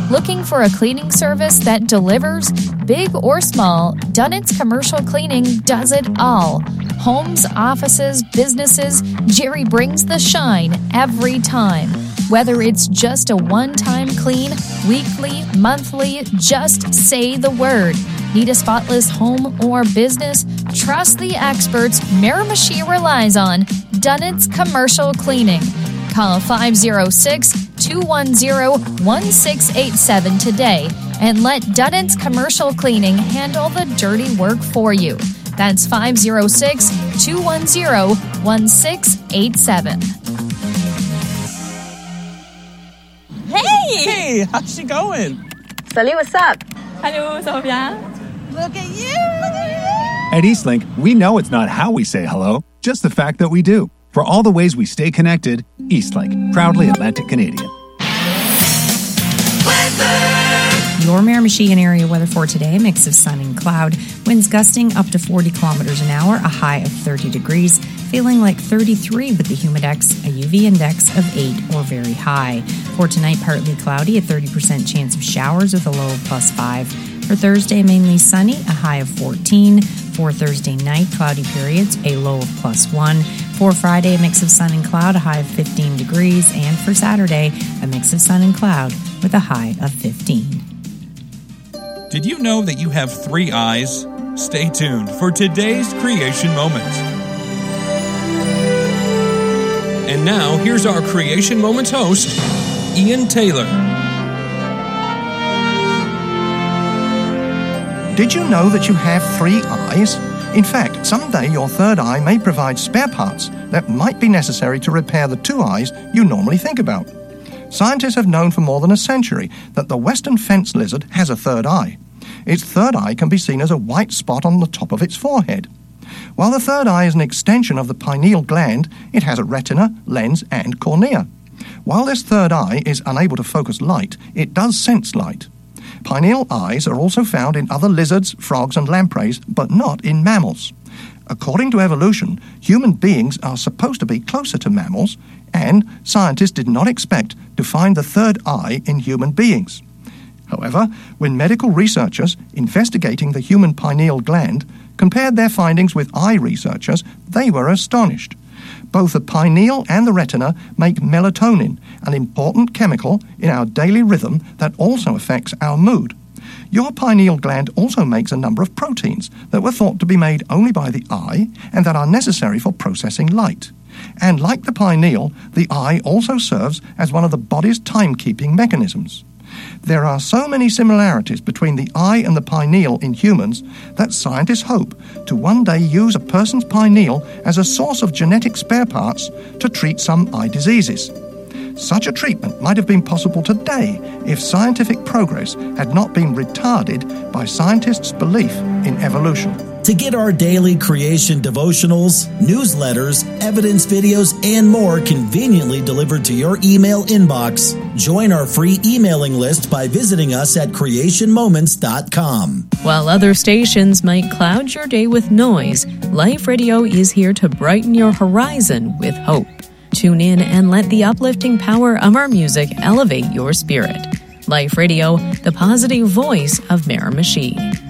Looking for a cleaning service that delivers? Big or small, Dunnett's Commercial Cleaning does it all. Homes, offices, businesses, Jerry brings the shine every time. Whether it's just a one-time clean, weekly, monthly, just say the word. Need a spotless home or business? Trust the experts Miramichi relies on. Dunnett's Commercial Cleaning. Call 506-210-1687 today and let Dunnett's Commercial Cleaning handle the dirty work for you. That's 506-210-1687. Hey, how's she going? Salut, what's up? Hello, ça va bien? Look at you! At Eastlink, we know it's not how we say hello, just the fact that we do. For all the ways we stay connected, Eastlink, proudly Atlantic Canadian. Your Miramichi and area weather for today, mix of sun and cloud, winds gusting up to 40 kilometers an hour, a high of 30 degrees, feeling like 33 with the humidex, a UV index of 8 or very high. For tonight, partly cloudy, a 30% chance of showers with a low of +5. For Thursday, mainly sunny, a high of 14. For Thursday night, cloudy periods, a low of +1. For Friday, a mix of sun and cloud, a high of 15 degrees. And for Saturday, a mix of sun and cloud with a high of 15. Did you know that you have 3 eyes? Stay tuned for today's Creation Moment. And now, here's our Creation Moments host, Ian Taylor. Did you know that you have 3 eyes? In fact, someday your third eye may provide spare parts that might be necessary to repair the 2 eyes you normally think about. Scientists have known for more than a century that the western fence lizard has a third eye. Its third eye can be seen as a white spot on the top of its forehead. While the third eye is an extension of the pineal gland, it has a retina, lens, and cornea. While this third eye is unable to focus light, it does sense light. Pineal eyes are also found in other lizards, frogs, and lampreys, but not in mammals. According to evolution, human beings are supposed to be closer to mammals, and scientists did not expect to find the third eye in human beings. However, when medical researchers investigating the human pineal gland compared their findings with eye researchers, they were astonished. Both the pineal and the retina make melatonin, an important chemical in our daily rhythm that also affects our mood. Your pineal gland also makes a number of proteins that were thought to be made only by the eye and that are necessary for processing light. And like the pineal, the eye also serves as one of the body's timekeeping mechanisms. There are so many similarities between the eye and the pineal in humans that scientists hope to one day use a person's pineal as a source of genetic spare parts to treat some eye diseases. Such a treatment might have been possible today if scientific progress had not been retarded by scientists' belief in evolution. To get our daily creation devotionals, newsletters, evidence videos, and more conveniently delivered to your email inbox, join our free emailing list by visiting us at creationmoments.com. While other stations might cloud your day with noise, Life Radio is here to brighten your horizon with hope. Tune in and let the uplifting power of our music elevate your spirit. Life Radio, the positive voice of Miramichi.